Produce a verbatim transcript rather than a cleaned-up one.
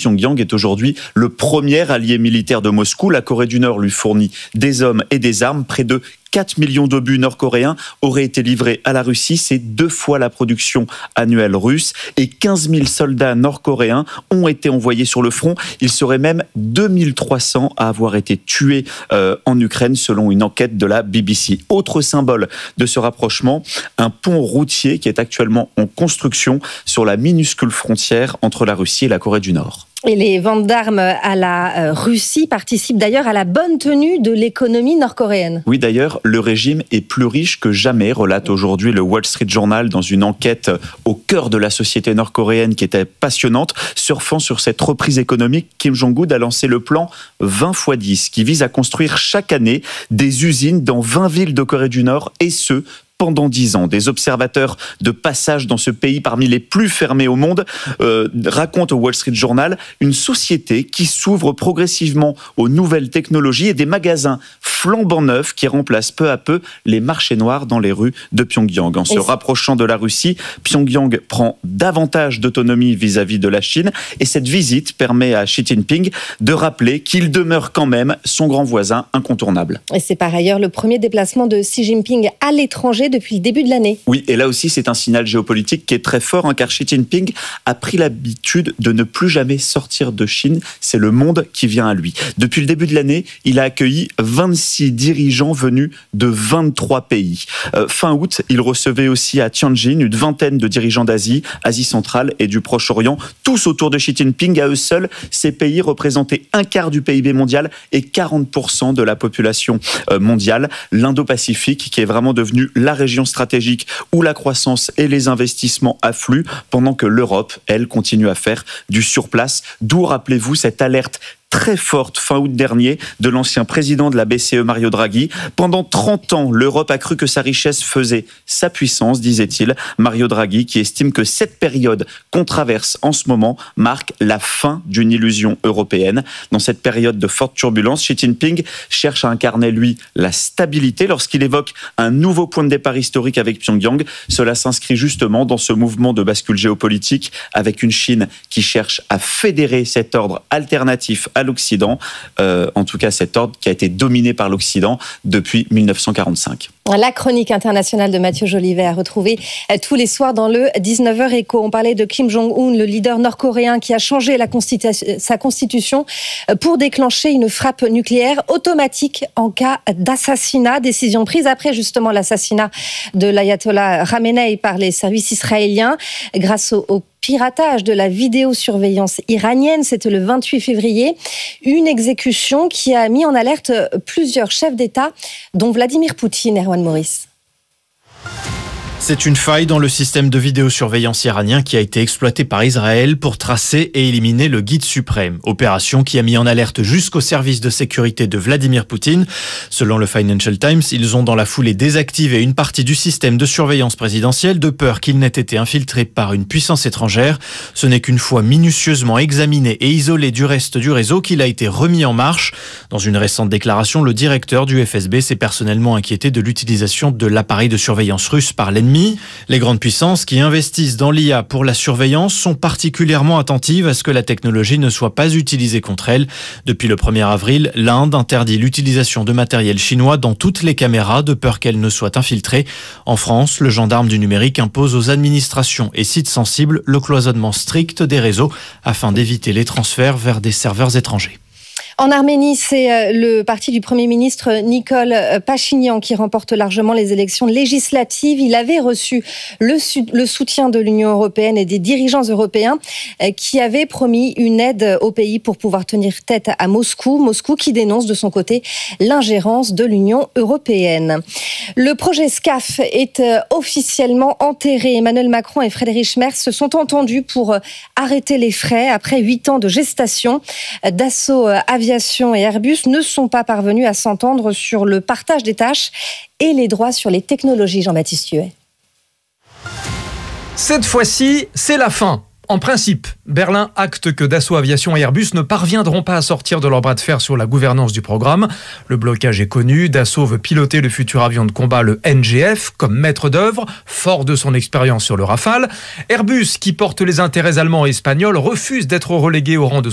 Pyongyang est aujourd'hui le premier allié militaire de Moscou. La Corée du Nord lui fournit des hommes et des armes. Près de quatre millions d'obus nord-coréens auraient été livrés à la Russie. C'est deux fois la production annuelle russe. Et quinze mille soldats nord-coréens ont été envoyés sur le front. Il serait même deux mille trois cents à avoir été tués euh, en Ukraine, selon une enquête de la B B C. Autre symbole de ce rapprochement, un pont routier qui est actuellement en construction sur la minuscule frontière entre la Russie et la Corée du Nord. Et les ventes d'armes à la Russie participent d'ailleurs à la bonne tenue de l'économie nord-coréenne. Oui, d'ailleurs, le régime est plus riche que jamais, relate aujourd'hui le Wall Street Journal dans une enquête au cœur de la société nord-coréenne qui était passionnante. Surfant sur cette reprise économique, Kim Jong-un a lancé le plan vingt fois dix qui vise à construire chaque année des usines dans vingt villes de Corée du Nord, et ce, pendant dix ans. Des observateurs de passage dans ce pays parmi les plus fermés au monde euh, racontent au Wall Street Journal une société qui s'ouvre progressivement aux nouvelles technologies et des magasins flambant neufs qui remplacent peu à peu les marchés noirs dans les rues de Pyongyang. En se rapprochant de la Russie, Pyongyang prend davantage d'autonomie vis-à-vis de la Chine, et cette visite permet à Xi Jinping de rappeler qu'il demeure quand même son grand voisin incontournable. Et c'est par ailleurs le premier déplacement de Xi Jinping à l'étranger depuis le début de l'année. Oui, et là aussi c'est un signal géopolitique qui est très fort, hein, car Xi Jinping a pris l'habitude de ne plus jamais sortir de Chine. C'est le monde qui vient à lui. Depuis le début de l'année, il a accueilli vingt-six dirigeants venus de vingt-trois pays. Euh, fin août, il recevait aussi à Tianjin une vingtaine de dirigeants d'Asie, Asie centrale et du Proche-Orient, tous autour de Xi Jinping. À eux seuls, ces pays représentaient un quart du P I B mondial et quarante pour cent de la population mondiale. L'Indo-Pacifique qui est vraiment devenu la région stratégique où la croissance et les investissements affluent, pendant que l'Europe, elle, continue à faire du surplace. D'où, rappelez-vous, cette alerte très forte fin août dernier de l'ancien président de la B C E, Mario Draghi. Pendant trente ans, l'Europe a cru que sa richesse faisait sa puissance, disait-il. Mario Draghi qui estime que cette période qu'on traverse en ce moment marque la fin d'une illusion européenne. Dans cette période de forte turbulence, Xi Jinping cherche à incarner, lui, la stabilité. Lorsqu'il évoque un nouveau point de départ historique avec Pyongyang, cela s'inscrit justement dans ce mouvement de bascule géopolitique, avec une Chine qui cherche à fédérer cet ordre alternatif à l'Occident, euh, en tout cas cet ordre qui a été dominé par l'Occident depuis mille neuf cent quarante-cinq. La chronique internationale de Mathieu Jolivet à retrouver tous les soirs dans le dix-neuf heures Écho. On parlait de Kim Jong-un, le leader nord-coréen qui a changé la constitu- sa constitution pour déclencher une frappe nucléaire automatique en cas d'assassinat. Décision prise après justement l'assassinat de l'ayatollah Khamenei par les services israéliens grâce au, au piratage de la vidéosurveillance iranienne. C'était le vingt-huit février. Une exécution qui a mis en alerte plusieurs chefs d'État, dont Vladimir Poutine. Erwan Maurice. C'est une faille dans le système de vidéosurveillance iranien qui a été exploité par Israël pour tracer et éliminer le guide suprême. Opération qui a mis en alerte jusqu'au service de sécurité de Vladimir Poutine. Selon le Financial Times, ils ont dans la foulée désactivé une partie du système de surveillance présidentielle de peur qu'il n'ait été infiltré par une puissance étrangère. Ce n'est qu'une fois minutieusement examiné et isolé du reste du réseau qu'il a été remis en marche. Dans une récente déclaration, le directeur du F S B s'est personnellement inquiété de l'utilisation de l'appareil de surveillance russe par l'ennemi. Les grandes puissances qui investissent dans l'I A pour la surveillance sont particulièrement attentives à ce que la technologie ne soit pas utilisée contre elles. Depuis le premier avril, l'Inde interdit l'utilisation de matériel chinois dans toutes les caméras de peur qu'elles ne soient infiltrées. En France, le gendarme du numérique impose aux administrations et sites sensibles le cloisonnement strict des réseaux afin d'éviter les transferts vers des serveurs étrangers. En Arménie, c'est le parti du Premier ministre Nikol Pachinian qui remporte largement les élections législatives. Il avait reçu le, le soutien de l'Union européenne et des dirigeants européens qui avaient promis une aide au pays pour pouvoir tenir tête à Moscou. Moscou qui dénonce de son côté l'ingérence de l'Union européenne. Le projet SCAF est officiellement enterré. Emmanuel Macron et Friedrich Merz se sont entendus pour arrêter les frais après huit ans de gestation. Dassault Aviation et Airbus ne sont pas parvenus à s'entendre sur le partage des tâches et les droits sur les technologies. Jean-Baptiste Huet. Cette fois-ci, c'est la fin. En principe, Berlin acte que Dassault Aviation et Airbus ne parviendront pas à sortir de leur bras de fer sur la gouvernance du programme. Le blocage est connu. Dassault veut piloter le futur avion de combat, le N G F, comme maître d'œuvre, fort de son expérience sur le Rafale. Airbus, qui porte les intérêts allemands et espagnols, refuse d'être relégué au rang de